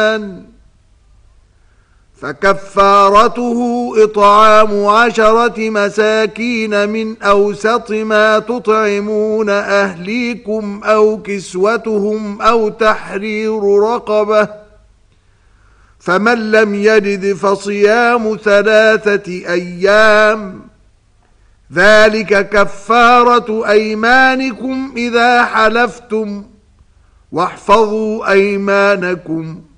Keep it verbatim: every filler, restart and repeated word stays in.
فكفارته إطعام عشرة مساكين من أوسط ما تطعمون أهليكم أو كسوتهم أو تحرير رقبة، فمن لم يجد فصيام ثلاثة أيام، ذلك كفارة أيمانكم إذا حلفتم، واحفظوا أيمانكم،